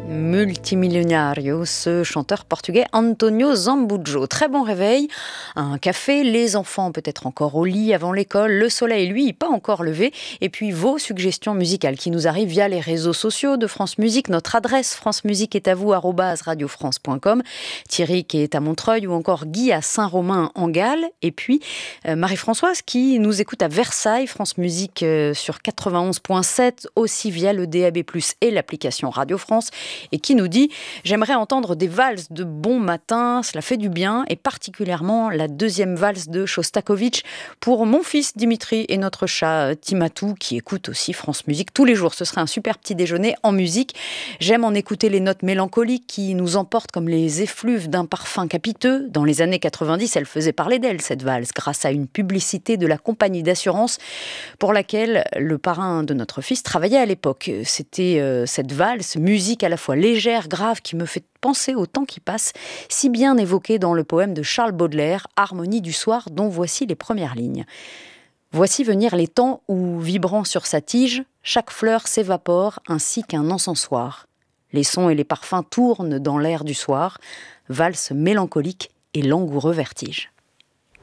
Multimilionario, ce chanteur portugais Antonio Zambujo. Très bon réveil, un café, les enfants peut-être encore au lit avant l'école, le soleil lui pas encore levé, et puis vos suggestions musicales qui nous arrivent via les réseaux sociaux de France Musique. Notre adresse France Musique est à vous @radiofrance.com. Thierry qui est à Montreuil ou encore Guy à Saint-Romain en Galles, et puis Marie-Françoise qui nous écoute à Versailles, France Musique sur 91.7, aussi via le DAB+, et l'application Radio France, et qui nous dit « J'aimerais entendre des valses de bon matin, cela fait du bien, et particulièrement la deuxième valse de Shostakovich pour mon fils Dimitri et notre chat Timatou, qui écoute aussi France Musique tous les jours. Ce serait un super petit déjeuner en musique. J'aime en écouter les notes mélancoliques qui nous emportent comme les effluves d'un parfum capiteux. Dans les années 90, elle faisait parler d'elle, cette valse, grâce à une publicité de la compagnie d'assurance pour laquelle le parrain de notre fils travaillait à l'époque. C'était cette valse, musique à la fois légère, grave, qui me fait penser au temps qui passe, si bien évoqué dans le poème de Charles Baudelaire, Harmonie du soir, dont voici les premières lignes. Voici venir les temps où, vibrant sur sa tige, chaque fleur s'évapore ainsi qu'un encensoir. Les sons et les parfums tournent dans l'air du soir, valse mélancolique et langoureux vertige.